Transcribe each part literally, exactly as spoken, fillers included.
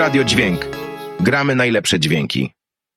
Radio Dźwięk. Gramy najlepsze dźwięki.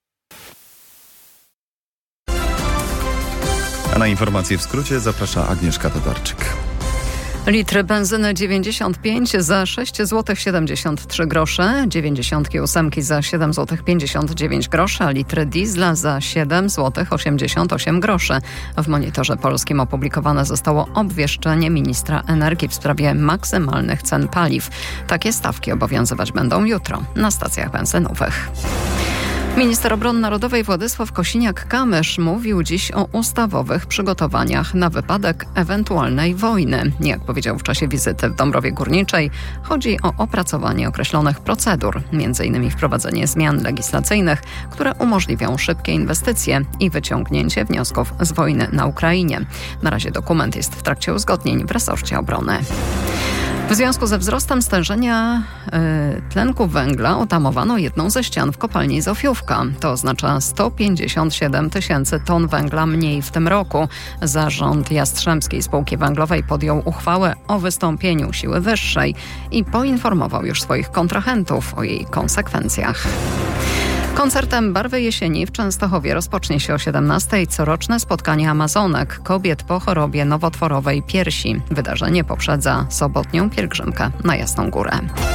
A na informacje w skrócie zaprasza Agnieszka Tatarczyk. Litr benzyny dziewięćdziesiąt pięć za sześć złotych siedemdziesiąt trzy grosze, dziewięćdziesiąt osiem za siedem złotych pięćdziesiąt dziewięć groszy, a litr diesla za siedem złotych osiemdziesiąt osiem groszy. W Monitorze Polskim opublikowane zostało obwieszczenie ministra energii w sprawie maksymalnych cen paliw. Takie stawki obowiązywać będą jutro na stacjach benzynowych. Minister Obrony Narodowej Władysław Kosiniak-Kamysz mówił dziś o ustawowych przygotowaniach na wypadek ewentualnej wojny. Jak powiedział w czasie wizyty w Dąbrowie Górniczej, chodzi o opracowanie określonych procedur, między innymi wprowadzenie zmian legislacyjnych, które umożliwią szybkie inwestycje i wyciągnięcie wniosków z wojny na Ukrainie. Na razie dokument jest w trakcie uzgodnień w resorcie obrony. W związku ze wzrostem stężenia y, tlenku węgla otamowano jedną ze ścian w kopalni Zofiówka. To oznacza sto pięćdziesiąt siedem tysięcy ton węgla mniej w tym roku. Zarząd Jastrzębskiej Spółki Węglowej podjął uchwałę o wystąpieniu siły wyższej i poinformował już swoich kontrahentów o jej konsekwencjach. Koncertem Barwy Jesieni w Częstochowie rozpocznie się o siedemnastej coroczne spotkanie Amazonek, kobiet po chorobie nowotworowej piersi. Wydarzenie poprzedza sobotnią pielgrzymkę na Jasną Górę.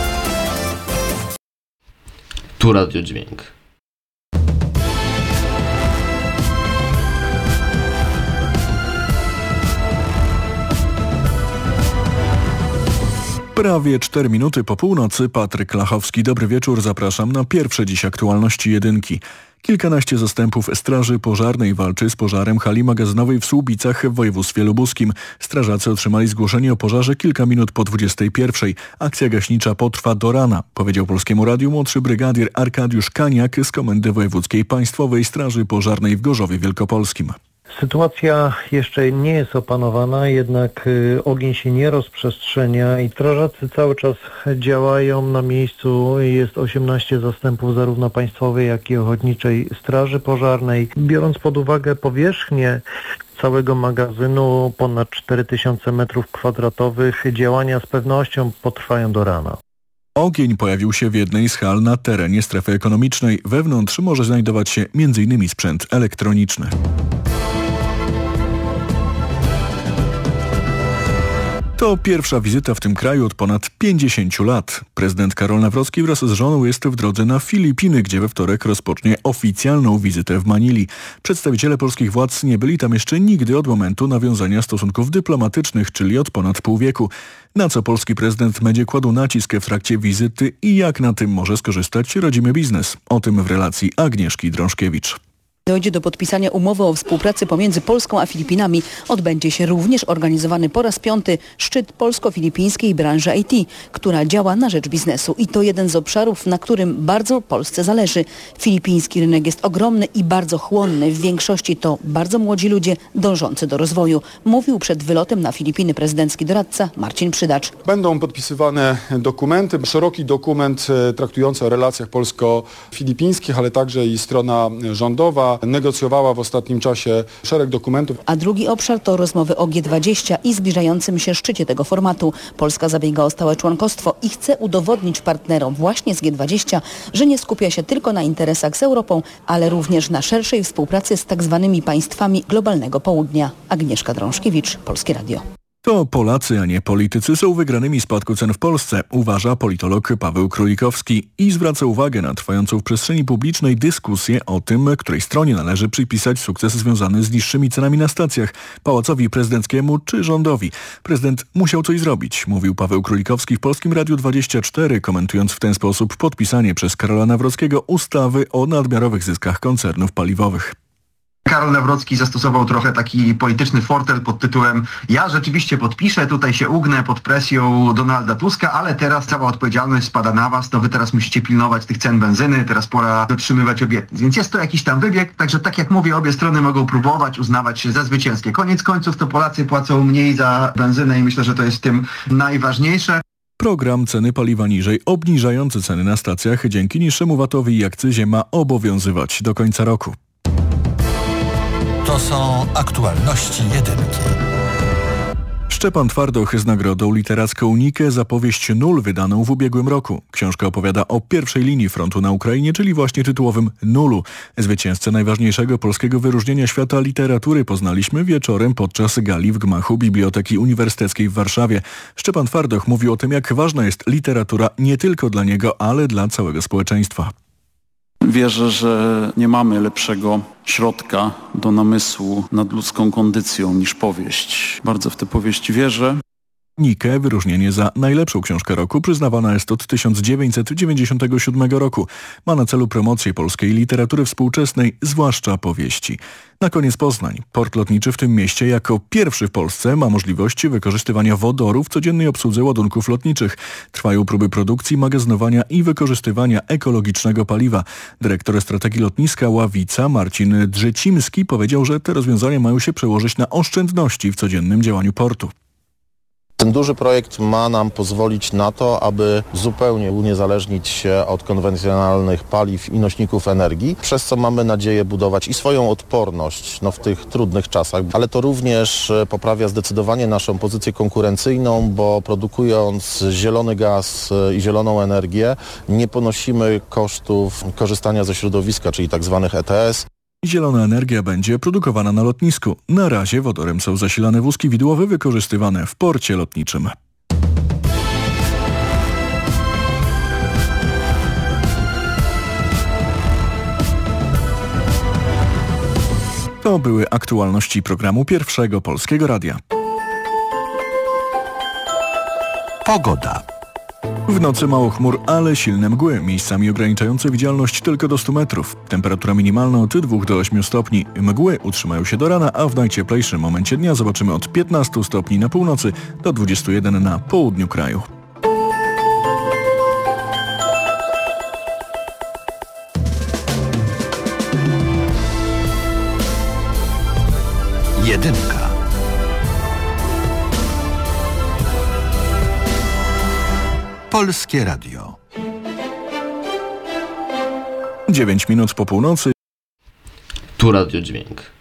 Tu Radio Dźwięk. Prawie cztery minuty po północy. Patryk Lachowski. Dobry wieczór. Zapraszam na pierwsze dziś aktualności jedynki. Kilkanaście zastępów Straży Pożarnej walczy z pożarem hali magazynowej w Słubicach w województwie lubuskim. Strażacy otrzymali zgłoszenie o pożarze kilka minut po dwudziestej pierwszej. Akcja gaśnicza potrwa do rana, powiedział Polskiemu Radiu młodszy brygadier Arkadiusz Kaniak z Komendy Wojewódzkiej Państwowej Straży Pożarnej w Gorzowie Wielkopolskim. Sytuacja jeszcze nie jest opanowana, jednak y, ogień się nie rozprzestrzenia i strażacy cały czas działają na miejscu. Jest osiemnaście zastępów zarówno państwowej, jak i ochotniczej straży pożarnej. Biorąc pod uwagę powierzchnię całego magazynu, ponad cztery tysiące metrów kwadratowych, działania z pewnością potrwają do rana. Ogień pojawił się w jednej z hal na terenie strefy ekonomicznej. Wewnątrz może znajdować się między innymi sprzęt elektroniczny. To pierwsza wizyta w tym kraju od ponad pięćdziesięciu lat. Prezydent Karol Nawrocki wraz z żoną jest w drodze na Filipiny, gdzie we wtorek rozpocznie oficjalną wizytę w Manili. Przedstawiciele polskich władz nie byli tam jeszcze nigdy od momentu nawiązania stosunków dyplomatycznych, czyli od ponad pół wieku. Na co polski prezydent będzie kładł nacisk w trakcie wizyty i jak na tym może skorzystać rodzimy biznes? O tym w relacji Agnieszki Drążkiewicz. Dojdzie do podpisania umowy o współpracy pomiędzy Polską a Filipinami. Odbędzie się również organizowany po raz piąty szczyt polsko-filipińskiej branży I T, która działa na rzecz biznesu. I to jeden z obszarów, na którym bardzo Polsce zależy. Filipiński rynek jest ogromny i bardzo chłonny. W większości to bardzo młodzi ludzie dążący do rozwoju. Mówił przed wylotem na Filipiny prezydencki doradca Marcin Przydacz. Będą podpisywane dokumenty, szeroki dokument traktujący o relacjach polsko-filipińskich, ale także i strona rządowa negocjowała w ostatnim czasie szereg dokumentów. A drugi obszar to rozmowy o G dwadzieścia i zbliżającym się szczycie tego formatu. Polska zabiega o stałe członkostwo i chce udowodnić partnerom właśnie z G dwadzieścia, że nie skupia się tylko na interesach z Europą, ale również na szerszej współpracy z tak zwanymi państwami globalnego południa. Agnieszka Drążkiewicz, Polskie Radio. To Polacy, a nie politycy są wygranymi spadku cen w Polsce, uważa politolog Paweł Królikowski i zwraca uwagę na trwającą w przestrzeni publicznej dyskusję o tym, której stronie należy przypisać sukces związany z niższymi cenami na stacjach, Pałacowi Prezydenckiemu czy rządowi. Prezydent musiał coś zrobić, mówił Paweł Królikowski w Polskim Radiu dwadzieścia cztery, komentując w ten sposób podpisanie przez Karola Nawrockiego ustawy o nadmiarowych zyskach koncernów paliwowych. Karol Nawrocki zastosował trochę taki polityczny fortel pod tytułem ja rzeczywiście podpiszę, tutaj się ugnę pod presją Donalda Tuska, ale teraz cała odpowiedzialność spada na was, to wy teraz musicie pilnować tych cen benzyny, teraz pora dotrzymywać obietnic. Więc jest to jakiś tam wybieg, także tak jak mówię, obie strony mogą próbować uznawać się za zwycięskie. Koniec końców to Polacy płacą mniej za benzynę i myślę, że to jest w tym najważniejsze. Program ceny paliwa niżej, obniżający ceny na stacjach dzięki niższemu vatowi i akcyzie ma obowiązywać do końca roku. To są aktualności jedynki. Szczepan Twardoch z nagrodą literacką Nike za powieść Nul wydaną w ubiegłym roku. Książka opowiada o pierwszej linii frontu na Ukrainie, czyli właśnie tytułowym Nulu. Zwycięzcę najważniejszego polskiego wyróżnienia świata literatury poznaliśmy wieczorem podczas gali w gmachu Biblioteki Uniwersyteckiej w Warszawie. Szczepan Twardoch mówił o tym, jak ważna jest literatura nie tylko dla niego, ale dla całego społeczeństwa. Wierzę, że nie mamy lepszego środka do namysłu nad ludzką kondycją niż powieść. Bardzo w tę powieść wierzę. Nike wyróżnienie za najlepszą książkę roku przyznawana jest od tysiąc dziewięćset dziewięćdziesiątego siódmego roku. Ma na celu promocję polskiej literatury współczesnej, zwłaszcza powieści. Na koniec Poznań. Port lotniczy w tym mieście jako pierwszy w Polsce ma możliwość wykorzystywania wodoru w codziennej obsłudze ładunków lotniczych. Trwają próby produkcji, magazynowania i wykorzystywania ekologicznego paliwa. Dyrektor strategii lotniska Ławica Marcin Drzecimski powiedział, że te rozwiązania mają się przełożyć na oszczędności w codziennym działaniu portu. Ten duży projekt ma nam pozwolić na to, aby zupełnie uniezależnić się od konwencjonalnych paliw i nośników energii, przez co mamy nadzieję budować i swoją odporność no, w tych trudnych czasach, ale to również poprawia zdecydowanie naszą pozycję konkurencyjną, bo produkując zielony gaz i zieloną energię nie ponosimy kosztów korzystania ze środowiska, czyli tak zwanych E T S. Zielona energia będzie produkowana na lotnisku. Na razie wodorem są zasilane wózki widłowe wykorzystywane w porcie lotniczym. To były aktualności programu Pierwszego Polskiego Radia. Pogoda. W nocy mało chmur, ale silne mgły, miejscami ograniczające widzialność tylko do stu metrów. Temperatura minimalna od dwóch do ośmiu stopni. Mgły utrzymają się do rana, a w najcieplejszym momencie dnia zobaczymy od piętnastu stopni na północy do dwudziestu jeden na południu kraju. Jedynka. Polskie Radio. dziewięć minut po północy. Tu Radio Dźwięk.